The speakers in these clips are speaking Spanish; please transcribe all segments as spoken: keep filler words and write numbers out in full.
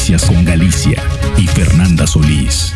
Noticias con Galicia y Fernanda Solís.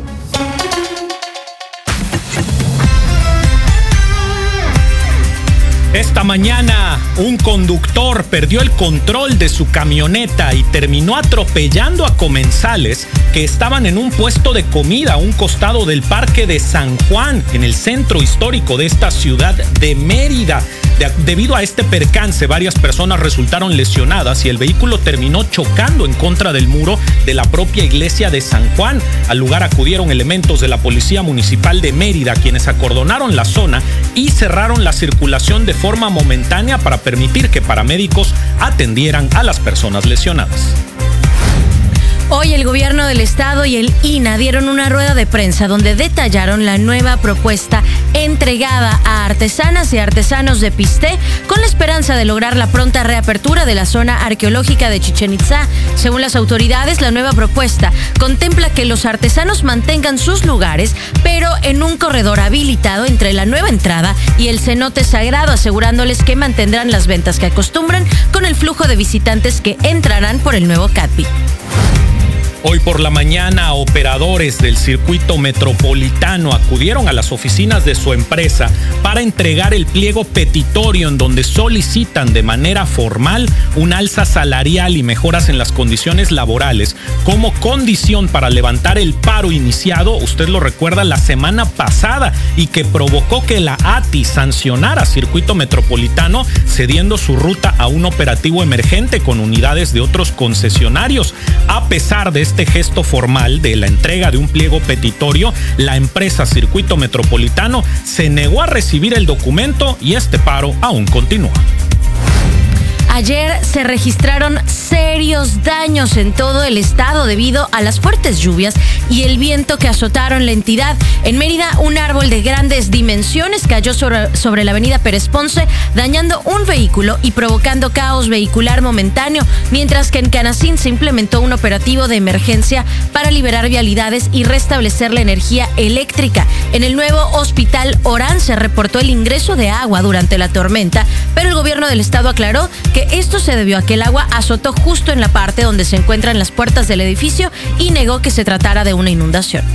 Esta mañana, un conductor perdió el control de su camioneta y terminó atropellando a comensales que estaban en un puesto de comida a un costado del Parque de San Juan, en el centro histórico de esta ciudad de Mérida. De, debido a este percance, varias personas resultaron lesionadas y el vehículo terminó chocando en contra del muro de la propia iglesia de San Juan. Al lugar acudieron elementos de la Policía Municipal de Mérida, quienes acordonaron la zona y cerraron la circulación de forma momentánea para permitir que paramédicos atendieran a las personas lesionadas. Hoy el gobierno del estado y el I N A dieron una rueda de prensa donde detallaron la nueva propuesta entregada a artesanas y artesanos de Pisté con la esperanza de lograr la pronta reapertura de la zona arqueológica de Chichén Itzá. Según las autoridades, la nueva propuesta contempla que los artesanos mantengan sus lugares, pero en un corredor habilitado entre la nueva entrada y el cenote sagrado, asegurándoles que mantendrán las ventas que acostumbran con el flujo de visitantes que entrarán por el nuevo Catpi. Hoy por la mañana, operadores del circuito metropolitano acudieron a las oficinas de su empresa para entregar el pliego petitorio en donde solicitan de manera formal un alza salarial y mejoras en las condiciones laborales como condición para levantar el paro iniciado, usted lo recuerda, la semana pasada y que provocó que la A T I sancionara a Circuito Metropolitano cediendo su ruta a un operativo emergente con unidades de otros concesionarios. A pesar de este gesto formal de la entrega de un pliego petitorio, la empresa Circuito Metropolitano se negó a recibir el documento y este paro aún continúa. Ayer se registraron serios daños en todo el estado debido a las fuertes lluvias y el viento que azotaron la entidad. En Mérida, un árbol de grandes dimensiones cayó sobre, sobre la avenida Pérez Ponce, dañando un vehículo y provocando caos vehicular momentáneo, mientras que en Canacín se implementó un operativo de emergencia para liberar vialidades y restablecer la energía eléctrica. En el nuevo Hospital Orán se reportó el ingreso de agua durante la tormenta, pero el gobierno del estado aclaró que esto se debió a que el agua azotó justo en la parte donde se encuentran las puertas del edificio y negó que se tratara de una inundación.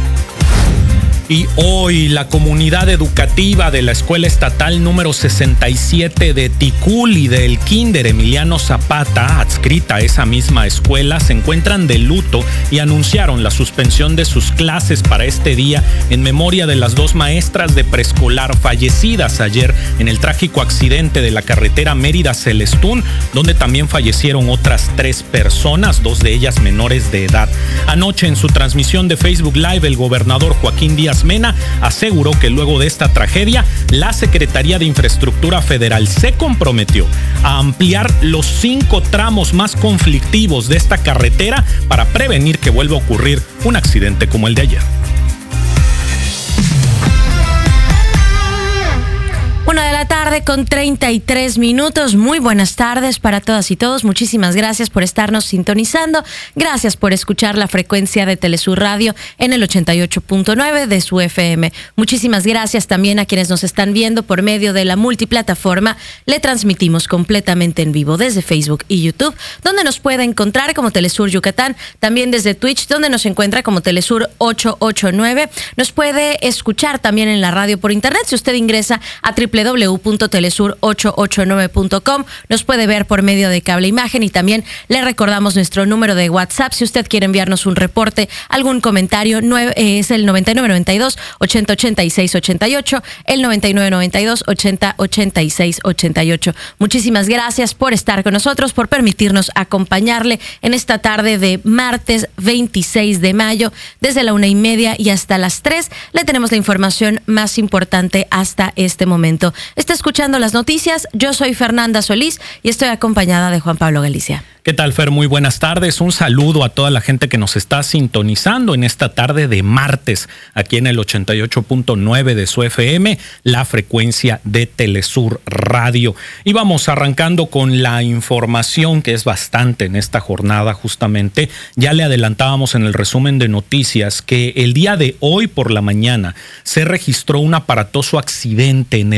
Y hoy la comunidad educativa de la Escuela Estatal número sesenta y siete de Ticul y del Kinder Emiliano Zapata, adscrita a esa misma escuela, se encuentran de luto y anunciaron la suspensión de sus clases para este día en memoria de las dos maestras de preescolar fallecidas ayer en el trágico accidente de la carretera Mérida-Celestún, donde también fallecieron otras tres personas, dos de ellas menores de edad. Anoche en su transmisión de Facebook Live, el gobernador Joaquín Díaz Mena aseguró que luego de esta tragedia, la Secretaría de Infraestructura Federal se comprometió a ampliar los cinco tramos más conflictivos de esta carretera para prevenir que vuelva a ocurrir un accidente como el de ayer. Una de la tarde con treinta y tres minutos. Muy buenas tardes para todas y todos. Muchísimas gracias por estarnos sintonizando. Gracias por escuchar la frecuencia de Telesur Radio en el ochenta y ocho punto nueve de su F M. Muchísimas gracias también a quienes nos están viendo por medio de la multiplataforma. Le transmitimos completamente en vivo desde Facebook y YouTube, donde nos puede encontrar como Telesur Yucatán. También desde Twitch, donde nos encuentra como Telesur ochocientos ochenta y nueve. Nos puede escuchar también en la radio por internet. Si usted ingresa a doble u doble u doble u punto telesur ochocientos ochenta y nueve punto com, nos puede ver por medio de cable imagen y también le recordamos nuestro número de WhatsApp. Si usted quiere enviarnos un reporte, algún comentario, nueve, eh, es el noventa y nueve noventa y dos ochenta ochenta y seis ochenta y ocho, el noventa y nueve noventa y dos ochenta ochenta y seis ochenta y ocho. Muchísimas gracias por estar con nosotros, por permitirnos acompañarle en esta tarde de martes veintiséis de mayo, desde la una y media y hasta las tres. Le tenemos la información más importante hasta este momento. Está escuchando las noticias. Yo soy Fernanda Solís y estoy acompañada de Juan Pablo Galicia. ¿Qué tal, Fer? Muy buenas tardes. Un saludo a toda la gente que nos está sintonizando en esta tarde de martes, aquí en el ochenta y ocho punto nueve de su F M, la frecuencia de Telesur Radio. Y vamos arrancando con la información que es bastante en esta jornada justamente. Ya le adelantábamos en el resumen de noticias que el día de hoy por la mañana se registró un aparatoso accidente en el barrio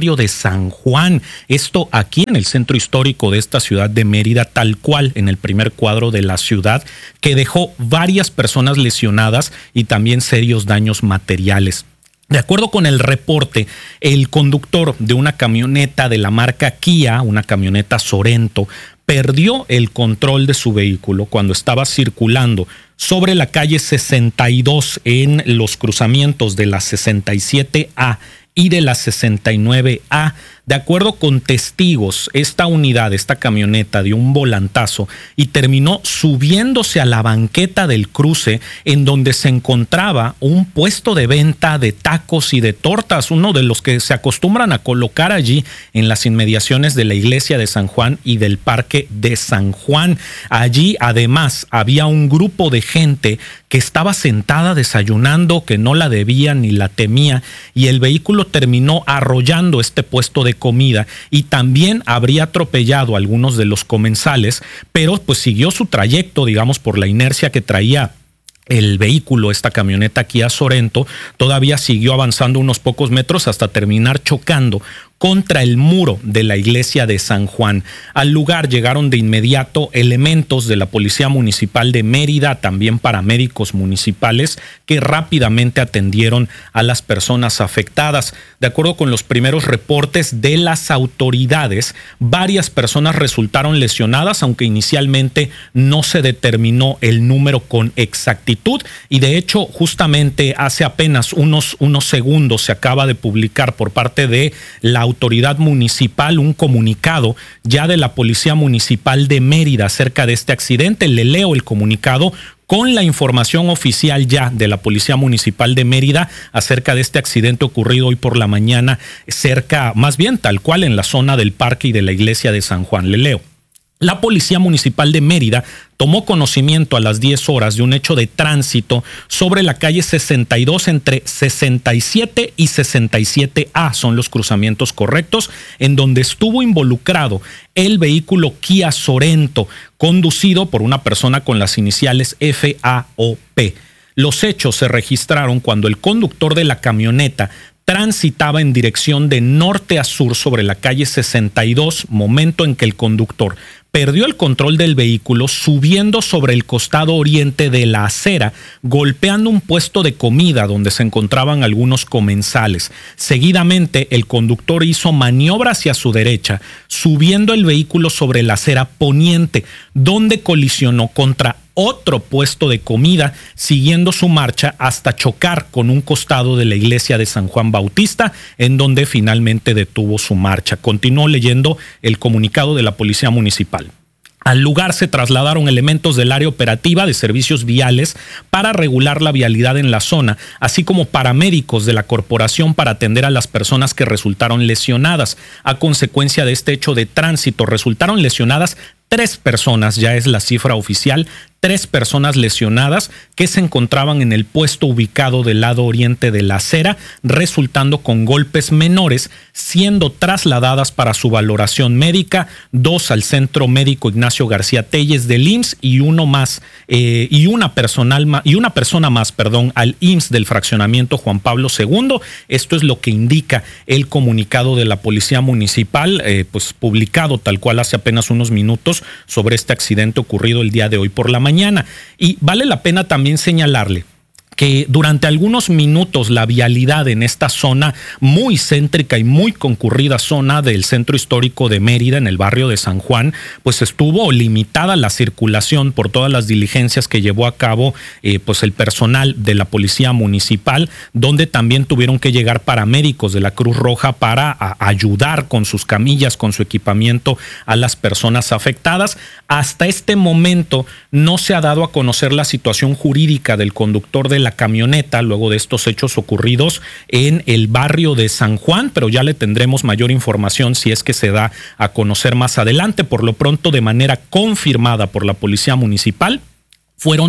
barrio de San Juan. Esto aquí en el centro histórico de esta ciudad de Mérida, tal cual en el primer cuadro de la ciudad, que dejó varias personas lesionadas y también serios daños materiales. De acuerdo con el reporte, el conductor de una camioneta de la marca Kia, una camioneta Sorento, perdió el control de su vehículo cuando estaba circulando sobre la calle sesenta y dos en los cruzamientos de la sesenta y siete A y de la sesenta y nueve A. De acuerdo con testigos, esta unidad, esta camioneta dio un volantazo y terminó subiéndose a la banqueta del cruce en donde se encontraba un puesto de venta de tacos y de tortas, uno de los que se acostumbran a colocar allí en las inmediaciones de la iglesia de San Juan y del parque de San Juan. Allí además había un grupo de gente que estaba sentada desayunando, que no la debía ni la temía, y el vehículo terminó arrollando este puesto de comida y también habría atropellado a algunos de los comensales, pero pues siguió su trayecto, digamos, por la inercia que traía el vehículo, esta camioneta Kia Sorento. Todavía siguió avanzando unos pocos metros hasta terminar chocando contra el muro de la iglesia de San Juan. Al lugar llegaron de inmediato elementos de la Policía Municipal de Mérida, también paramédicos municipales, que rápidamente atendieron a las personas afectadas. De acuerdo con los primeros reportes de las autoridades, varias personas resultaron lesionadas, aunque inicialmente no se determinó el número con exactitud. Y de hecho, justamente hace apenas unos, unos segundos se acaba de publicar por parte de la autoridad municipal un comunicado ya de la Policía Municipal de Mérida acerca de este accidente. Le leo el comunicado con la información oficial ya de la Policía Municipal de Mérida acerca de este accidente ocurrido hoy por la mañana cerca, más bien tal cual en la zona del parque y de la iglesia de San Juan. Le leo. La Policía Municipal de Mérida tomó conocimiento a las diez horas de un hecho de tránsito sobre la calle sesenta y dos entre sesenta y siete y sesenta y siete A, son los cruzamientos correctos, en donde estuvo involucrado el vehículo Kia Sorento, conducido por una persona con las iniciales F A O P. Los hechos se registraron cuando el conductor de la camioneta transitaba en dirección de norte a sur sobre la calle sesenta y dos, momento en que el conductor perdió el control del vehículo subiendo sobre el costado oriente de la acera, golpeando un puesto de comida donde se encontraban algunos comensales. Seguidamente, el conductor hizo maniobra hacia su derecha, subiendo el vehículo sobre la acera poniente, donde colisionó contra otro puesto de comida, siguiendo su marcha hasta chocar con un costado de la iglesia de San Juan Bautista, en donde finalmente detuvo su marcha. Continuó leyendo el comunicado de la Policía Municipal. Al lugar se trasladaron elementos del área operativa de servicios viales para regular la vialidad en la zona, así como paramédicos de la corporación para atender a las personas que resultaron lesionadas. A consecuencia de este hecho de tránsito, resultaron lesionadas tres personas, ya es la cifra oficial, tres personas lesionadas que se encontraban en el puesto ubicado del lado oriente de la acera, resultando con golpes menores, siendo trasladadas para su valoración médica, dos al Centro Médico Ignacio García Telles del I M S S y uno más, eh, y una personal y una persona más, perdón, al I M S S del fraccionamiento Juan Pablo segundo. Esto es lo que indica el comunicado de la Policía Municipal, eh, pues publicado tal cual hace apenas unos minutos, sobre este accidente ocurrido el día de hoy por la mañana. Y vale la pena también señalarle que durante algunos minutos la vialidad en esta zona muy céntrica y muy concurrida zona del centro histórico de Mérida, en el barrio de San Juan, pues estuvo limitada la circulación por todas las diligencias que llevó a cabo eh, pues el personal de la Policía Municipal, donde también tuvieron que llegar paramédicos de la Cruz Roja para a, ayudar con sus camillas, con su equipamiento a las personas afectadas. Hasta este momento no se ha dado a conocer la situación jurídica del conductor de la camioneta luego de estos hechos ocurridos en el barrio de San Juan, pero ya le tendremos mayor información si es que se da a conocer más adelante. Por lo pronto, de manera confirmada por la Policía Municipal, fueron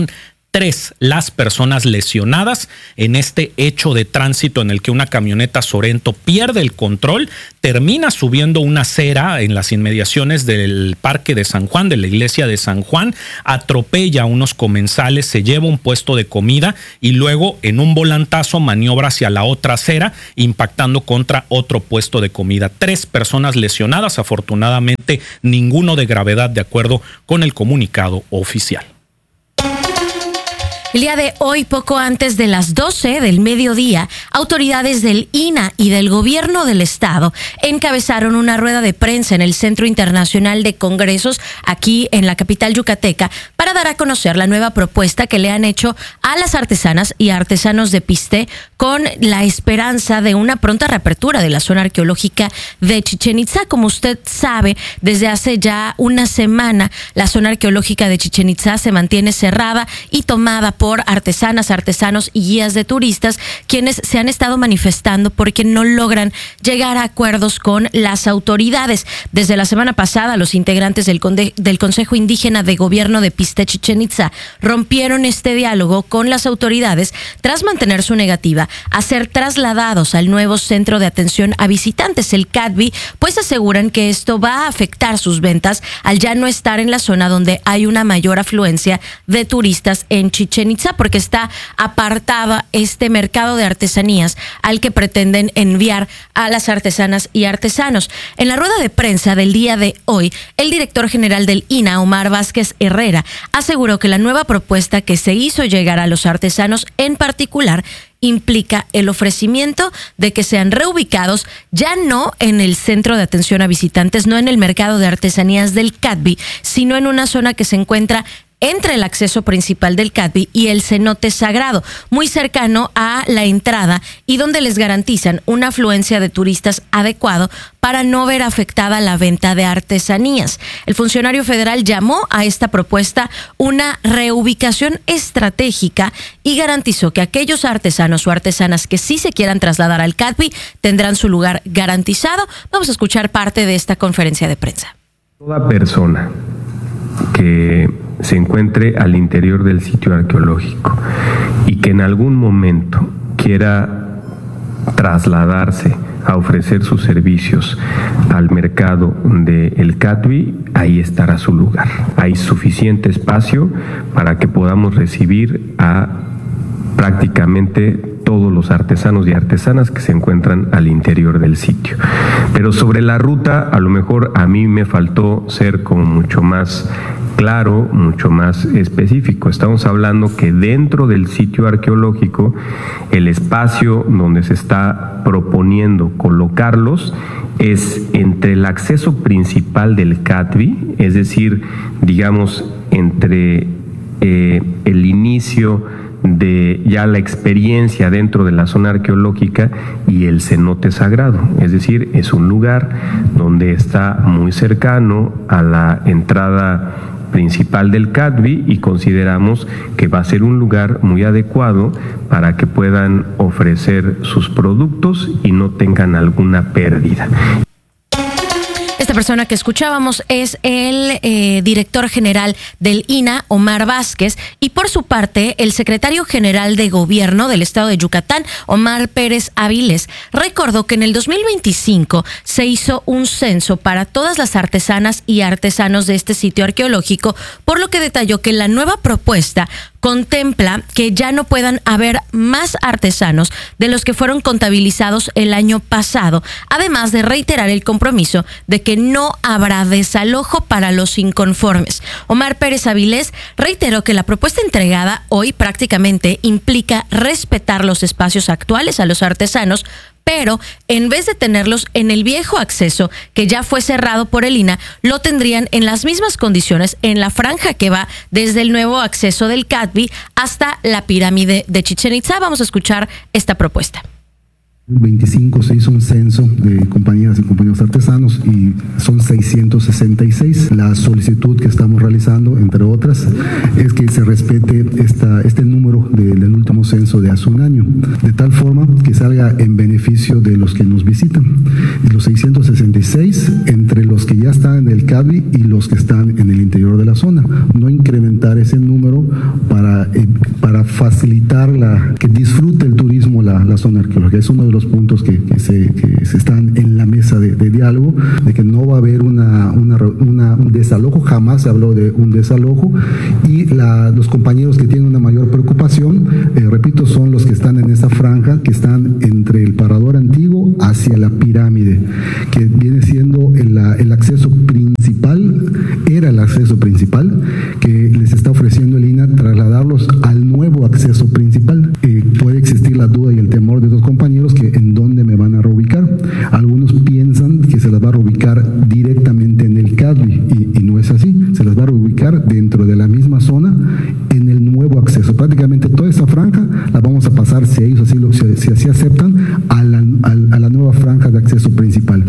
Tres, las personas lesionadas en este hecho de tránsito en el que una camioneta Sorento pierde el control, termina subiendo una acera en las inmediaciones del Parque de San Juan, de la iglesia de San Juan, atropella a unos comensales, se lleva un puesto de comida y luego en un volantazo maniobra hacia la otra acera, impactando contra otro puesto de comida. Tres personas lesionadas, afortunadamente ninguno de gravedad, de acuerdo con el comunicado oficial. El día de hoy, poco antes de las doce del mediodía, autoridades del I N A y del gobierno del estado encabezaron una rueda de prensa en el Centro Internacional de Congresos aquí en la capital yucateca para dar a conocer la nueva propuesta que le han hecho a las artesanas y artesanos de Piste con la esperanza de una pronta reapertura de la zona arqueológica de Chichén Itzá. Como usted sabe, desde hace ya una semana la zona arqueológica de Chichén Itzá se mantiene cerrada y tomada por artesanas, artesanos y guías de turistas, quienes se han estado manifestando porque no logran llegar a acuerdos con las autoridades. Desde la semana pasada, los integrantes del, Conde, del Consejo Indígena de Gobierno de Piste Chichén Itzá rompieron este diálogo con las autoridades tras mantener su negativa a ser trasladados al nuevo Centro de Atención a Visitantes, el C A D V I, pues aseguran que esto va a afectar sus ventas al ya no estar en la zona donde hay una mayor afluencia de turistas en Chichén Itzá, porque está apartada este mercado de artesanías al que pretenden enviar a las artesanas y artesanos. En la rueda de prensa del día de hoy, el director general del I N A, Omar Vázquez Herrera, aseguró que la nueva propuesta que se hizo llegar a los artesanos en particular implica el ofrecimiento de que sean reubicados ya no en el Centro de Atención a Visitantes, no en el mercado de artesanías del C A D V I, sino en una zona que se encuentra entre el acceso principal del C A D V I y el cenote sagrado, muy cercano a la entrada y donde les garantizan una afluencia de turistas adecuado para no ver afectada la venta de artesanías. El funcionario federal llamó a esta propuesta una reubicación estratégica y garantizó que aquellos artesanos o artesanas que sí se quieran trasladar al C A D V I tendrán su lugar garantizado. Vamos a escuchar parte de esta conferencia de prensa. Toda persona que se encuentre al interior del sitio arqueológico y que en algún momento quiera trasladarse a ofrecer sus servicios al mercado del C A D V I, ahí estará su lugar. Hay suficiente espacio para que podamos recibir a prácticamente todos los artesanos y artesanas que se encuentran al interior del sitio. Pero sobre la ruta, a lo mejor a mí me faltó ser como mucho más claro, mucho más específico. Estamos hablando que dentro del sitio arqueológico, el espacio donde se está proponiendo colocarlos es entre el acceso principal del C A D V I, es decir, digamos, entre eh, el inicio de ya la experiencia dentro de la zona arqueológica y el cenote sagrado, es decir, es un lugar donde está muy cercano a la entrada principal del C A D V I y consideramos que va a ser un lugar muy adecuado para que puedan ofrecer sus productos y no tengan alguna pérdida. Esta persona que escuchábamos es el eh, director general del I N A, Omar Vázquez, y por su parte, el secretario general de Gobierno del Estado de Yucatán, Omar Pérez Avilés, recordó que en el dos mil veinticinco se hizo un censo para todas las artesanas y artesanos de este sitio arqueológico, por lo que detalló que la nueva propuesta contempla que ya no puedan haber más artesanos de los que fueron contabilizados el año pasado, además de reiterar el compromiso de que no habrá desalojo para los inconformes. Omar Pérez Avilés reiteró que la propuesta entregada hoy prácticamente implica respetar los espacios actuales a los artesanos, pero en vez de tenerlos en el viejo acceso que ya fue cerrado por el I N A, lo tendrían en las mismas condiciones en la franja que va desde el nuevo acceso del C A D V I hasta la pirámide de Chichén Itzá. Vamos a escuchar esta propuesta. veinticinco se hizo un censo de compañías y compañeros artesanos y son seiscientos sesenta y seis. La solicitud que estamos realizando, entre otras, es que se respete esta, este número de, del último censo de hace un año, de tal forma que salga en beneficio de los que nos visitan. Y los seiscientos sesenta y seis, entre los que ya están en el C CADVI y los que están en el interior de la zona. No incrementar ese número para, eh, para facilitar la, que disfrute el turismo la, la zona arqueológica. Es uno de los puntos que, que, se, que se están en la mesa de, de diálogo, de que no va a haber una, una, una, un desalojo, jamás se habló de un desalojo, y la, los compañeros que tienen una mayor preocupación, eh, repito, son los que están en esa franja, que están entre el parador antiguo hacia la pirámide, que viene siendo el, el acceso principal, era el acceso principal, que les está ofreciendo el I N A trasladarlos al nuevo acceso principal. Eh, puede existir la duda y el temor de los compañeros que en dónde me van a reubicar. Algunos piensan que se las va a reubicar directamente en el CADVI y, y no es así. Se las va a reubicar dentro de la misma zona en el nuevo acceso. Prácticamente toda esa franja la vamos a pasar, si ellos así, lo, si, si así aceptan, a la, a, a la nueva franja de acceso principal.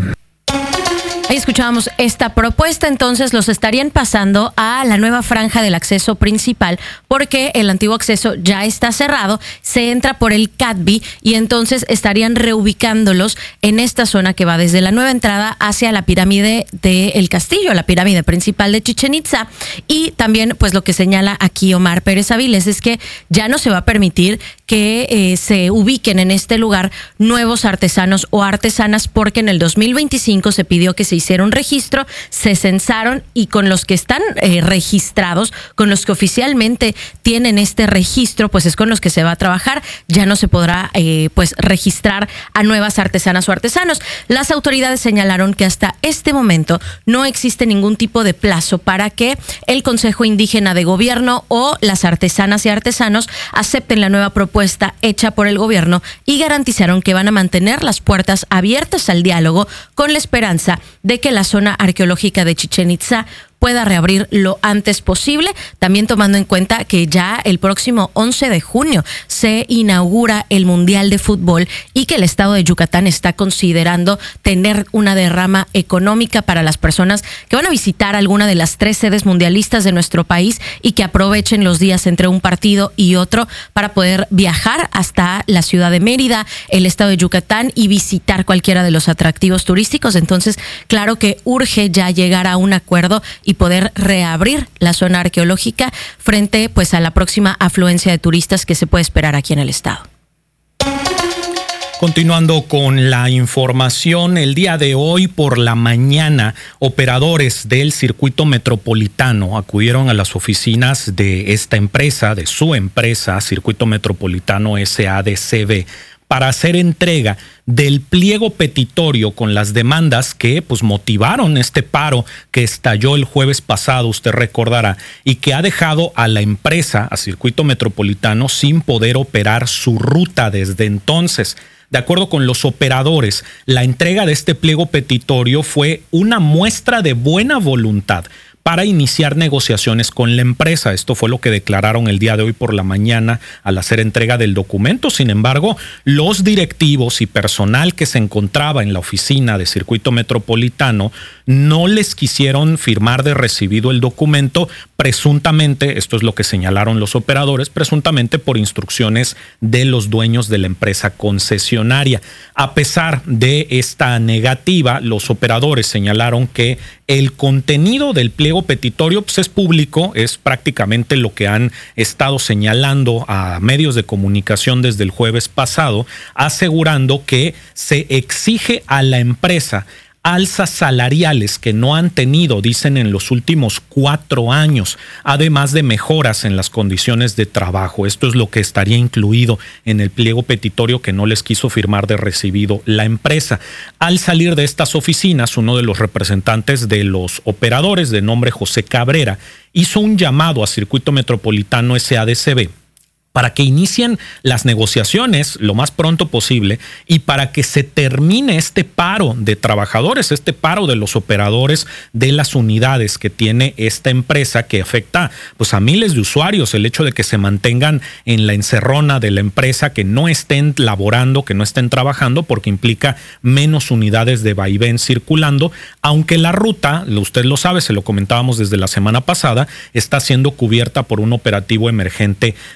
Ahí escuchábamos esta propuesta, entonces los estarían pasando a la nueva franja del acceso principal porque el antiguo acceso ya está cerrado, se entra por el CADVI y entonces estarían reubicándolos en esta zona que va desde la nueva entrada hacia la pirámide del Castillo, la pirámide principal de Chichén Itzá. Y también pues lo que señala aquí Omar Pérez Avilés es que ya no se va a permitir que eh, se ubiquen en este lugar nuevos artesanos o artesanas porque en el dos mil veinticinco se pidió que se hicieron registro, se censaron y con los que están eh, registrados, con los que oficialmente tienen este registro, pues es con los que se va a trabajar. Ya no se podrá eh, pues registrar a nuevas artesanas o artesanos. Las autoridades señalaron que hasta este momento no existe ningún tipo de plazo para que el Consejo Indígena de Gobierno o las artesanas y artesanos acepten la nueva propuesta hecha por el gobierno y garantizaron que van a mantener las puertas abiertas al diálogo con la esperanza de que la zona arqueológica de Chichén Itzá pueda reabrir lo antes posible, también tomando en cuenta que ya el próximo once de junio se inaugura el Mundial de Fútbol y que el estado de Yucatán está considerando tener una derrama económica para las personas que van a visitar alguna de las tres sedes mundialistas de nuestro país y que aprovechen los días entre un partido y otro para poder viajar hasta la ciudad de Mérida, el estado de Yucatán y visitar cualquiera de los atractivos turísticos. Entonces, claro que urge ya llegar a un acuerdo y y poder reabrir la zona arqueológica frente pues a la próxima afluencia de turistas que se puede esperar aquí en el estado. Continuando con la información, el día de hoy por la mañana, operadores del circuito metropolitano acudieron a las oficinas de esta empresa, de su empresa, Circuito Metropolitano S A D C B, para hacer entrega del pliego petitorio con las demandas que pues motivaron este paro que estalló el jueves pasado, usted recordará, y que ha dejado a la empresa, a Circuito Metropolitano, sin poder operar su ruta desde entonces. De acuerdo con los operadores, la entrega de este pliego petitorio fue una muestra de buena voluntad para iniciar negociaciones con la empresa. Esto fue lo que declararon el día de hoy por la mañana al hacer entrega del documento. Sin embargo, los directivos y personal que se encontraba en la oficina de Circuito Metropolitano no les quisieron firmar de recibido el documento, presuntamente, esto es lo que señalaron los operadores, presuntamente por instrucciones de los dueños de la empresa concesionaria. A pesar de esta negativa, los operadores señalaron que el contenido del pliego petitorio pues, es público, es prácticamente lo que han estado señalando a medios de comunicación desde el jueves pasado, asegurando que se exige a la empresa alzas salariales que no han tenido, dicen, en los últimos cuatro años, además de mejoras en las condiciones de trabajo. Esto es lo que estaría incluido en el pliego petitorio que no les quiso firmar de recibido la empresa. Al salir de estas oficinas, uno de los representantes de los operadores, de nombre José Cabrera, hizo un llamado a Circuito Metropolitano S A D C B para que inicien las negociaciones lo más pronto posible y para que se termine este paro de trabajadores, este paro de los operadores de las unidades que tiene esta empresa que afecta pues, a miles de usuarios. El hecho de que se mantengan en la encerrona de la empresa, que no estén laborando, que no estén trabajando, porque implica menos unidades de vaivén circulando, aunque la ruta, usted lo sabe, se lo comentábamos desde la semana pasada, está siendo cubierta por un operativo emergente de la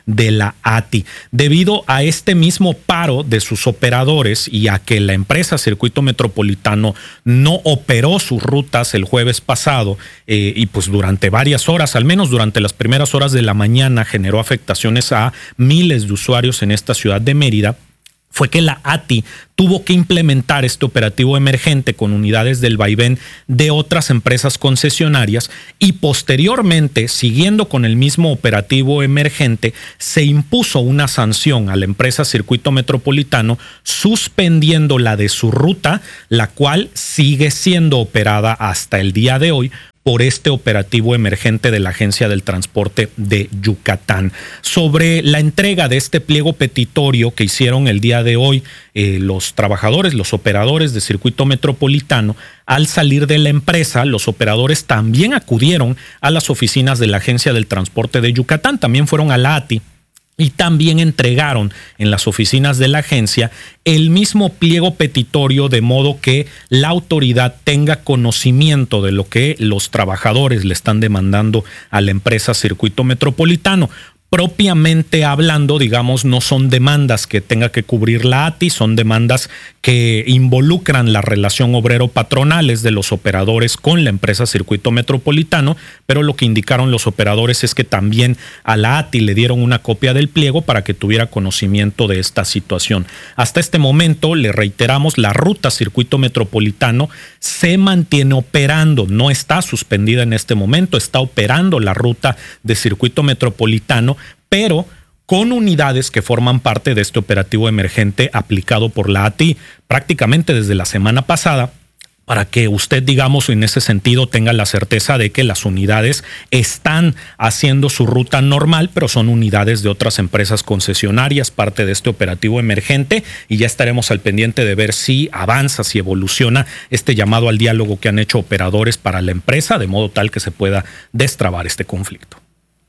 la A T I. Debido a este mismo paro de sus operadores y a que la empresa Circuito Metropolitano no operó sus rutas el jueves pasado eh, y pues durante varias horas, al menos durante las primeras horas de la mañana, generó afectaciones a miles de usuarios en esta ciudad de Mérida, fue que la A T I tuvo que implementar este operativo emergente con unidades del vaivén de otras empresas concesionarias y posteriormente, siguiendo con el mismo operativo emergente, se impuso una sanción a la empresa Circuito Metropolitano suspendiéndola de su ruta, la cual sigue siendo operada hasta el día de hoy por este operativo emergente de la Agencia del Transporte de Yucatán. Sobre la entrega de este pliego petitorio que hicieron el día de hoy eh, los trabajadores, los operadores de Circuito Metropolitano, al salir de la empresa, los operadores también acudieron a las oficinas de la Agencia del Transporte de Yucatán, también fueron a la A T I, y también entregaron en las oficinas de la agencia el mismo pliego petitorio, de modo que la autoridad tenga conocimiento de lo que los trabajadores le están demandando a la empresa Circuito Metropolitano. Propiamente hablando, digamos, no son demandas que tenga que cubrir la A T I, son demandas que involucran la relación obrero-patronales de los operadores con la empresa Circuito Metropolitano, pero lo que indicaron los operadores es que también a la A T I le dieron una copia del pliego para que tuviera conocimiento de esta situación. Hasta este momento, le reiteramos, la ruta Circuito Metropolitano se mantiene operando, no está suspendida en este momento, está operando la ruta de Circuito Metropolitano, pero con unidades que forman parte de este operativo emergente aplicado por la A T I prácticamente desde la semana pasada, para que usted, digamos, en ese sentido tenga la certeza de que las unidades están haciendo su ruta normal, pero son unidades de otras empresas concesionarias, parte de este operativo emergente, y ya estaremos al pendiente de ver si avanza, si evoluciona este llamado al diálogo que han hecho operadores para la empresa, de modo tal que se pueda destrabar este conflicto.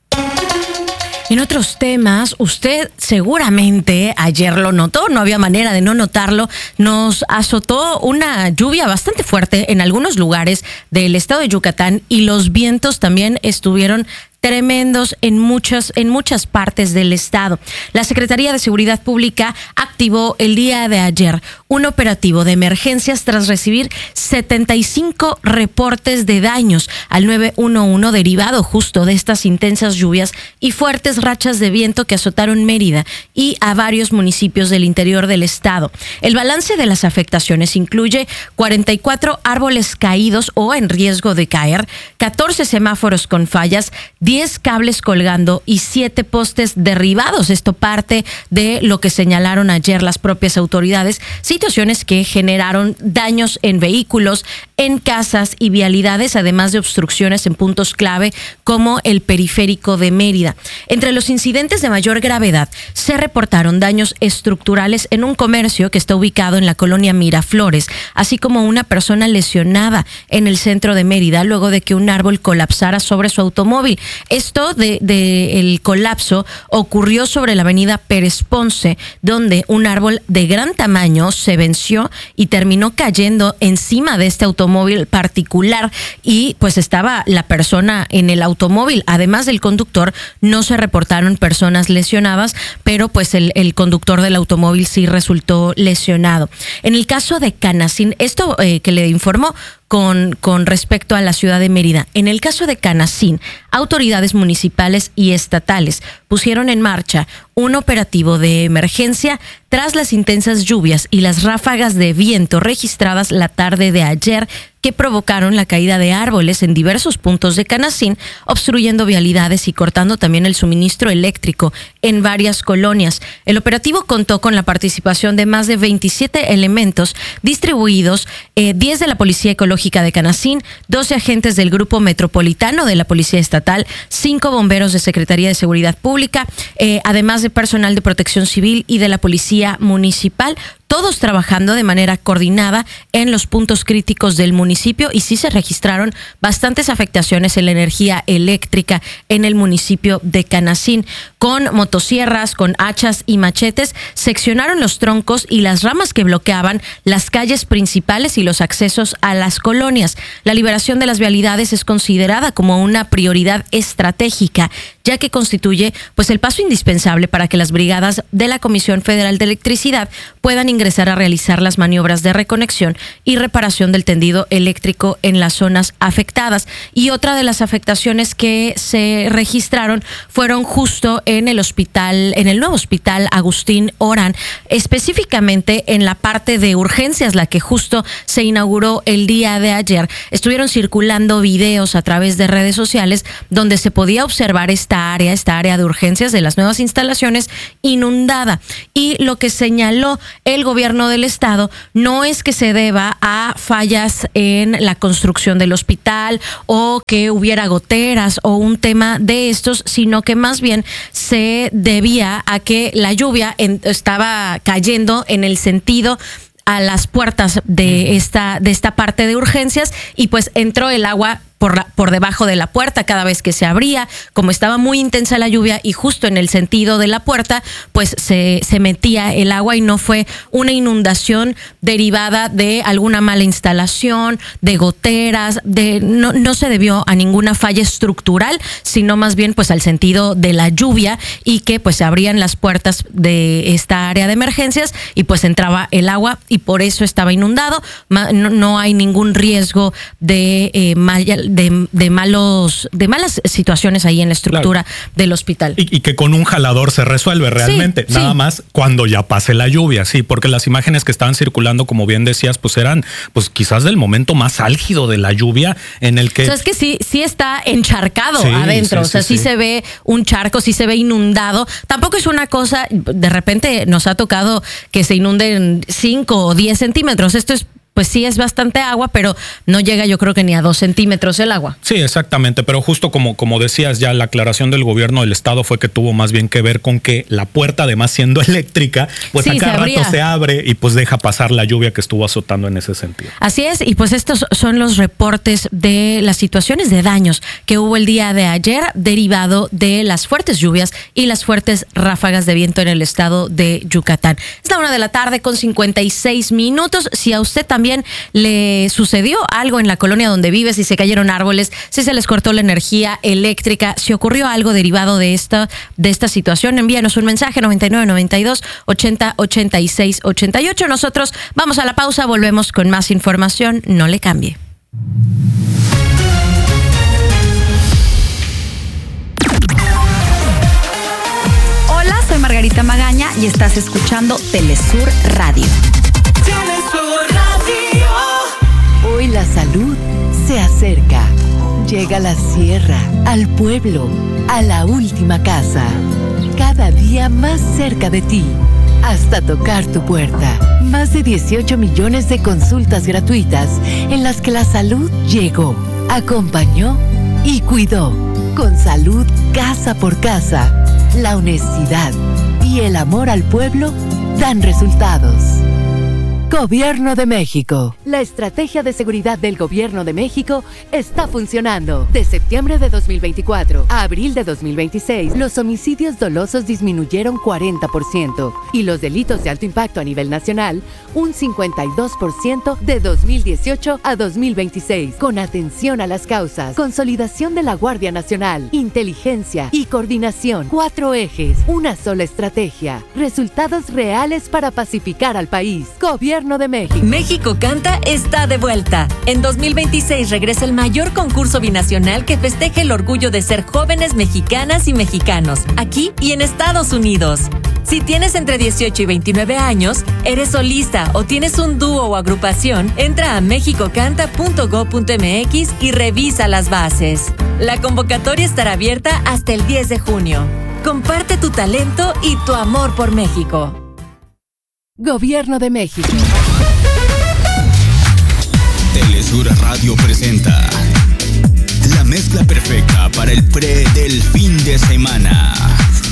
En otros temas, usted seguramente ayer lo notó, no había manera de no notarlo, nos azotó una lluvia bastante fuerte en algunos lugares del estado de Yucatán y los vientos también estuvieron tremendos en muchas, en muchas partes del estado. La Secretaría de Seguridad Pública activó el día de ayer un operativo de emergencias tras recibir setenta y cinco reportes de daños al nueve uno uno derivado justo de estas intensas lluvias y fuertes rachas de viento que azotaron Mérida y a varios municipios del interior del estado. El balance de las afectaciones incluye cuarenta y cuatro árboles caídos o en riesgo de caer, catorce semáforos con fallas, diez cables colgando y siete postes derribados. Esto parte de lo que señalaron ayer las propias autoridades, situaciones que generaron daños en vehículos, en casas y vialidades, además de obstrucciones en puntos clave como el periférico de Mérida. Entre los incidentes de mayor gravedad se reportaron daños estructurales en un comercio que está ubicado en la colonia Miraflores, así como una persona lesionada en el centro de Mérida luego de que un árbol colapsara sobre su automóvil. Esto de, de el colapso ocurrió sobre la avenida Pérez Ponce, donde un árbol de gran tamaño se venció y terminó cayendo encima de este automóvil particular y pues estaba la persona en el automóvil. Además del conductor, no se reportaron personas lesionadas, pero pues el, el conductor del automóvil sí resultó lesionado. En el caso de Canacín, esto eh, que le informó Con, con respecto a la ciudad de Mérida. En el caso de Canacín, autoridades municipales y estatales pusieron en marcha un operativo de emergencia tras las intensas lluvias y las ráfagas de viento registradas la tarde de ayer que provocaron la caída de árboles en diversos puntos de Canacín, obstruyendo vialidades y cortando también el suministro eléctrico en varias colonias. El operativo contó con la participación de más de veintisiete elementos distribuidos, eh, diez de la Policía Ecológica de Canacín, doce agentes del Grupo Metropolitano de la Policía Estatal, cinco bomberos de Secretaría de Seguridad Pública, eh, además de personal de Protección Civil y de la Policía Municipal, todos trabajando de manera coordinada en los puntos críticos del municipio, y sí se registraron bastantes afectaciones en la energía eléctrica en el municipio de Canacín. Con motosierras, con hachas y machetes, seccionaron los troncos y las ramas que bloqueaban las calles principales y los accesos a las colonias. La liberación de las vialidades es considerada como una prioridad estratégica, ya que constituye pues el paso indispensable para que las brigadas de la Comisión Federal de Electricidad puedan ingresar a realizar las maniobras de reconexión y reparación del tendido eléctrico en las zonas afectadas. Y otra de las afectaciones que se registraron fueron justo en el hospital, en el nuevo hospital Agustín Orán, específicamente en la parte de urgencias, la que justo se inauguró el día de ayer. Estuvieron circulando videos a través de redes sociales donde se podía observar esta área, esta área de urgencias de las nuevas instalaciones inundada. Y lo que señaló el gobierno del estado no es que se deba a fallas en la construcción del hospital o que hubiera goteras o un tema de estos, sino que más bien se debía a que la lluvia en, estaba cayendo en el sentido a las puertas de esta, de esta parte de urgencias, y pues entró el agua por, la, por debajo de la puerta cada vez que se abría. Como estaba muy intensa la lluvia y justo en el sentido de la puerta, pues se, se metía el agua, y no fue una inundación derivada de alguna mala instalación, de goteras, de no, no se debió a ninguna falla estructural, sino más bien pues al sentido de la lluvia, y que pues se abrían las puertas de esta área de emergencias y pues entraba el agua, y por eso estaba inundado. No, no hay ningún riesgo de eh, malla, De, de malos de malas situaciones ahí en la estructura, claro, del hospital. Y, y que con un jalador se resuelve realmente, sí, nada sí. más cuando ya pase la lluvia, sí, porque las imágenes que estaban circulando, como bien decías, pues eran pues quizás del momento más álgido de la lluvia, en el que... O sea, es que sí, sí está encharcado sí, adentro, sí, o sea, sí, sí, sí se ve un charco, sí se ve inundado. Tampoco es una cosa, de repente nos ha tocado que se inunden cinco o diez centímetros, esto es pues sí es bastante agua, pero no llega yo creo que ni a dos centímetros el agua. Sí, exactamente, pero justo como, como decías ya, la aclaración del gobierno del estado fue que tuvo más bien que ver con que la puerta, además siendo eléctrica, pues sí, a cada rato se abre y pues deja pasar la lluvia que estuvo azotando en ese sentido. Así es, y pues estos son los reportes de las situaciones de daños que hubo el día de ayer derivado de las fuertes lluvias y las fuertes ráfagas de viento en el estado de Yucatán. Es la una de la tarde con cincuenta y seis minutos. Si a usted también le sucedió algo en la colonia donde vive, si se cayeron árboles, si se les cortó la energía eléctrica, si ocurrió algo derivado de esta, de esta situación, envíanos un mensaje noventa y nueve noventa y dos ochenta ochenta y seis ochenta y ocho. Nosotros vamos a la pausa, volvemos con más información, no le cambie. Hola, soy Margarita Magaña y estás escuchando Telesur Radio. Hoy la salud se acerca. Llega a la sierra, al pueblo, a la última casa. Cada día más cerca de ti, hasta tocar tu puerta. Más de dieciocho millones de consultas gratuitas en las que la salud llegó, acompañó y cuidó. Con salud casa por casa, la honestidad y el amor al pueblo dan resultados. Gobierno de México. La estrategia de seguridad del Gobierno de México está funcionando. De septiembre de dos mil veinticuatro a abril de dos mil veintiséis, los homicidios dolosos disminuyeron cuarenta por ciento y los delitos de alto impacto a nivel nacional un cincuenta y dos por ciento de dos mil dieciocho a dos mil veintiséis. Con atención a las causas, consolidación de la Guardia Nacional, inteligencia y coordinación. Cuatro ejes, una sola estrategia. Resultados reales para pacificar al país. Gobierno de México. México Canta está de vuelta. En dos mil veintiséis regresa el mayor concurso binacional que festeja el orgullo de ser jóvenes mexicanas y mexicanos, aquí y en Estados Unidos. Si tienes entre dieciocho y veintinueve años, eres solista o tienes un dúo o agrupación, entra a mexico canta punto gob punto m x y revisa las bases. La convocatoria estará abierta hasta el diez de junio. Comparte tu talento y tu amor por México. Gobierno de México. Telesur Radio presenta la mezcla perfecta para el pre del fin de semana.